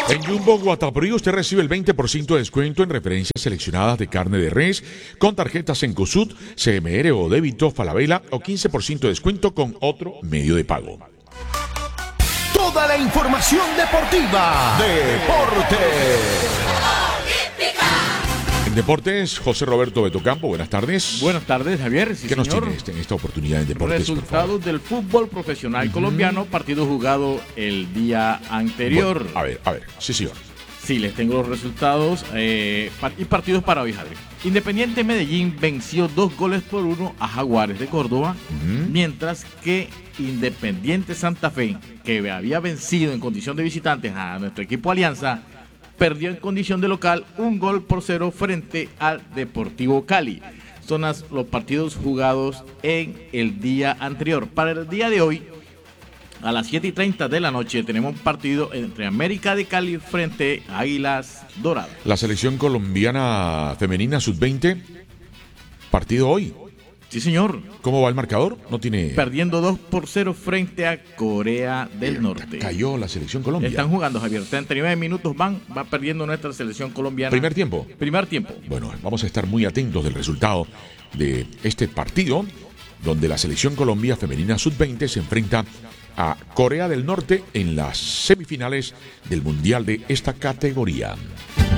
En Jumbo Guatapurí usted recibe el 20% de descuento en referencias seleccionadas de carne de res con tarjetas en COSUD, CMR o débito Falabella o 15% de descuento con otro medio de pago. Toda la información deportiva. En Deportes, José Roberto Betocampo, buenas tardes. Buenas tardes, Javier. Sí, ¿Qué nos señor. tiene en esta oportunidad en Deportes? Resultados del fútbol profesional colombiano, partido jugado el día anterior. Bueno, a ver, sí, señor. Sí, les tengo los resultados y partidos para hoy, Javier. Independiente Medellín venció 2-1 a Jaguares de Córdoba, mientras que Independiente Santa Fe, que había vencido en condición de visitantes a nuestro equipo Alianza, perdió en condición de local 1-0 frente al Deportivo Cali. Son los partidos jugados en el día anterior. Para el día de hoy, a las 7:30 de la noche, tenemos un partido entre América de Cali frente a Águilas Doradas. La selección colombiana femenina sub-20, partido hoy. Sí, señor. ¿Cómo va el marcador? No tiene... Perdiendo 2-0 frente a Corea del Norte. Cayó la selección Colombia. Están jugando, Javier. 39 minutos va perdiendo nuestra selección colombiana. ¿Primer tiempo? Primer tiempo. Bueno, vamos a estar muy atentos del resultado de este partido, donde la selección Colombia femenina sub-20 se enfrenta a Corea del Norte en las semifinales del Mundial de esta categoría.